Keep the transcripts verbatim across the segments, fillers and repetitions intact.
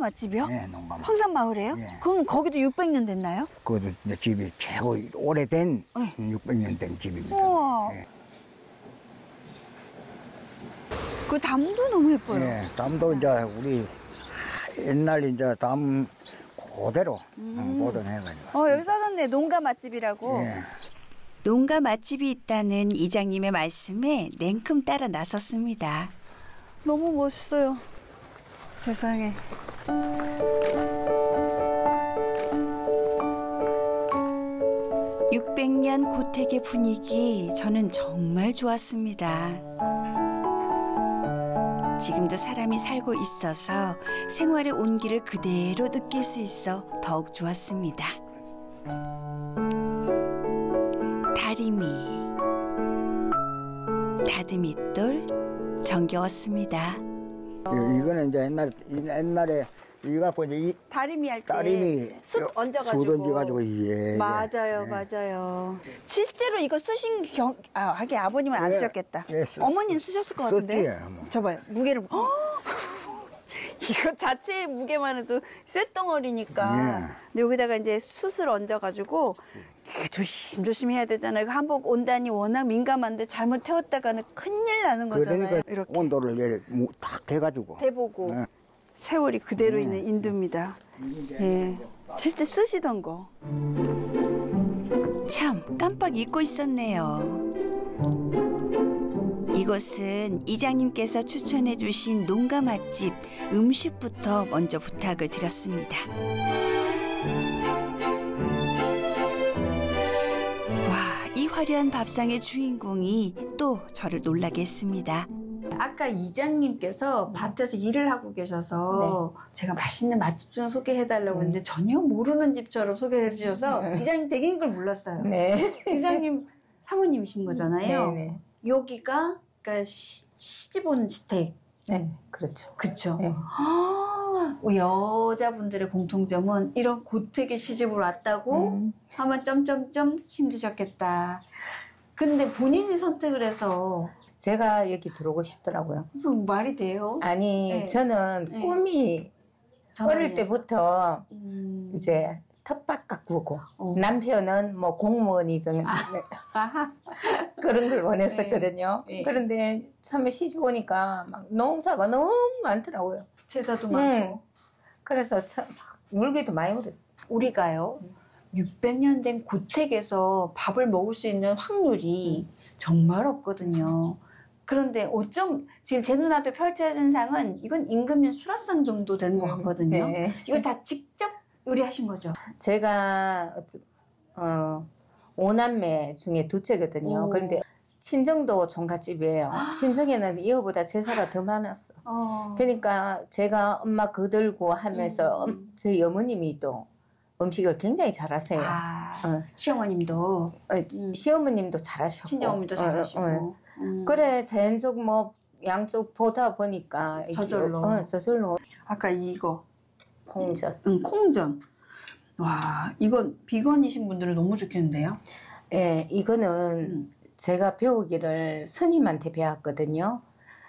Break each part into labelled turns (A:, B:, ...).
A: 맛집이요?
B: 네, 농가 맛집.
A: 황산마을에요?
B: 예.
A: 그럼 거기도 육백 년 됐나요?
B: 그것도 이제 집이 최고 오래된
A: 네.
B: 육백 년 된 집입니다.
A: 우와.
B: 예.
A: 그 담도 너무 예뻐요.
B: 예, 담도 이제 우리 옛날 이제 담 그대로
A: 음.
B: 보존해가지고.
A: 어, 여기 써졌네. 농가 맛집이라고.
B: 예.
C: 농가 맛집이 있다는 이장님의 말씀에 냉큼 따라 나섰습니다.
A: 너무 멋있어요. 세상에.
C: 육백 년 고택의 분위기 저는 정말 좋았습니다. 지금도 사람이 살고 있어서 생활의 온기를 그대로 느낄 수 있어 더욱 좋았습니다. 다리미, 다듬이돌 정겨웠습니다.
B: 이- 이거는 이제 옛날 옛날에 이거 갖고 이제 이
A: 다리미 할 때
B: 다리미
A: 숯 얹어가지고.
B: 숯 얹어가지고 예.
A: 맞아요,
B: 예.
A: 맞아요. 실제로 이거 쓰신 경, 아, 하긴 아버님은 안
B: 예,
A: 쓰셨겠다.
B: 예, 썼-
A: 어머니는 쓰셨을 것 같은데.
B: 썼지, 뭐.
A: 저봐요, 무게를. 헉! 이거 자체의 무게만 해도 쇳덩어리니까.
B: 예.
A: 근데 여기다가 이제 숯을 얹어가지고 조심조심 해야 되잖아요. 그 한복 온단이 워낙 민감한데 잘못 태웠다가는 큰일 나는 거잖아요.
B: 그러니까
A: 이렇게
B: 온도를 이렇게 무- 탁 대가지고.
A: 대보고
B: 예.
A: 세월이 그대로
B: 예.
A: 있는 인두입니다. 예, 실제 쓰시던 거.
C: 참 깜빡 잊고 있었네요. 이곳은 이장님께서 추천해 주신 농가 맛집 음식부터 먼저 부탁을 드렸습니다. 와, 이 화려한 밥상의 주인공이 또 저를 놀라게 했습니다.
A: 아까 이장님께서 밭에서 일을 하고 계셔서 제가 맛있는 맛집 좀 소개해달라고 했는데 전혀 모르는 집처럼 소개를 해주셔서 이장님 댁인 걸 몰랐어요.
D: 네.
A: 이장님 사모님이신 거잖아요.
D: 네, 네.
A: 여기가 그러니까 시, 시집 온 주택.
D: 네, 그렇죠.
A: 그쵸?
D: 네.
A: 아, 여자분들의 공통점은 이런 고택에 시집을 왔다고
D: 음.
A: 하면 점점점 힘드셨겠다. 근데 본인이 선택을 해서
D: 제가 여기 들어오고 싶더라고요.
A: 이거 말이 돼요?
D: 아니,
A: 네.
D: 저는
A: 네.
D: 꿈이 어릴
A: 전환해서.
D: 때부터
A: 음.
D: 이제 텃밭 가꾸고
A: 어.
D: 남편은 뭐 공무원이든
A: 아하.
D: 그런 걸 원했었거든요.
A: 네. 네.
D: 그런데 처음에 시집 오니까 막 농사가 너무 많더라고요.
A: 제사도
D: 음.
A: 많고.
D: 그래서 참 울기도 많이 울었어요.
A: 우리가요, 육백 년 된 고택에서 밥을 먹을 수 있는 확률이 정말 없거든요. 그런데 어쩜 지금 제 눈앞에 펼쳐진 상은 이건 임금님 수라상 정도 되는 것 같거든요.
D: 네.
A: 이걸 다 직접 요리하신 거죠?
D: 제가 어, 오남매 중에 둘째거든요.
A: 오.
D: 그런데 친정도 종갓집이에요. 친정에는 이거보다 제사가 더 많았어.
A: 어.
D: 그러니까 제가 엄마 거들고 하면서
A: 음.
D: 음, 저희 어머님이 또 음식을 굉장히 잘하세요.
A: 아,
D: 어.
A: 시어머님도
D: 어,
A: 음.
D: 시어머님도 잘하셨고
A: 친정어머니도 잘하시고.
D: 어, 어.
A: 음.
D: 그래 자연적 뭐 양쪽 보다 보니까 이게,
A: 저절로.
D: 어, 저절로
A: 아까 이거
D: 콩젓.
A: 응, 콩전. 와, 이건 비건이신 분들은 너무 좋겠는데요?
D: 예, 이거는
A: 음.
D: 제가 배우기를 스님한테 배웠거든요.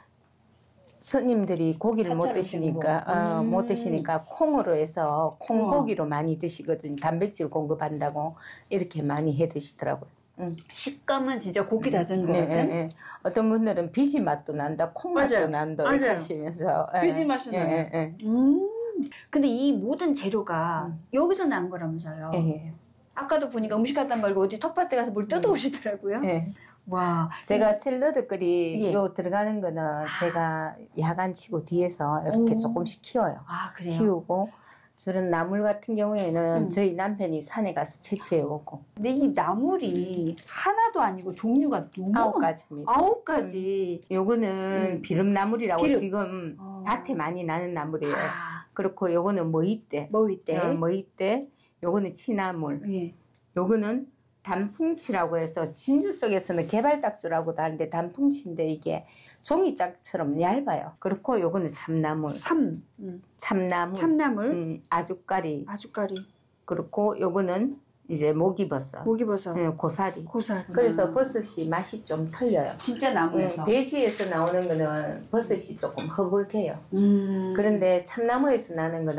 D: 스님들이 고기를 못
A: 사찰
D: 드시니까
A: 음식으로.
D: 어,
A: 음.
D: 못 드시니까 콩으로 해서 콩고기로 많이 드시거든요. 단백질 공급한다고 이렇게 많이 해 드시더라고요. 음.
A: 식감은 진짜 고기 다진 것
D: 예,
A: 같은?
D: 예, 예. 어떤 분들은 비지 맛도 난다, 콩 맛도
A: 맞아요.
D: 난다
A: 맞아요.
D: 이렇게 하시면서 예.
A: 비지 맛이
D: 예,
A: 나요.
D: 예, 예.
A: 음. 근데 이 모든 재료가 여기서 난 거라면서요?
D: 예, 예.
A: 아까도 보니까 음식 갖다 말고 어디 텃밭에 가서 뭘 뜯어오시더라고요?
D: 예.
A: 와.
D: 제가 샐러드 끓이
A: 예.
D: 요 들어가는 거는 제가 야간 치고 뒤에서 이렇게
A: 오.
D: 조금씩 키워요.
A: 아, 그래요?
D: 키우고 저런 나물 같은 경우에는
A: 음.
D: 저희 남편이 산에 가서 채취해 오고
A: 근데 이 나물이 하나도 아니고 종류가 너무
D: 아홉
A: 많-
D: 가지입니다.
A: 아홉 가지.
D: 요거는
A: 음.
D: 비름나물이라고
A: 비름.
D: 지금
A: 어.
D: 밭에 많이 나는 나물이에요.
A: 아,
D: 그렇고 요거는 머위대.
A: 머위대.
D: 어, 머위대. 요거는 취나물.
A: 예.
D: 요거는 단풍치라고 해서 진주 쪽에서는 개발딱주라고도 하는데 단풍치인데 이게 종이짝처럼 얇아요. 그렇고 요거는 참나물.
A: 삼. 음.
D: 참나물.
A: 참나물.
D: 음, 아주까리.
A: 아주까리.
D: 그렇고 요거는 이제 목이버섯.
A: 목이버섯.
D: 예, 고사리.
A: 고사리.
D: 그래서 버섯이 맛이 좀 틀려요.
A: 진짜 나무에서.
D: 음, 돼지에서 나오는 거는 버섯이 조금 허블해요.
A: 음.
D: 그런데 참나무에서 나는 거는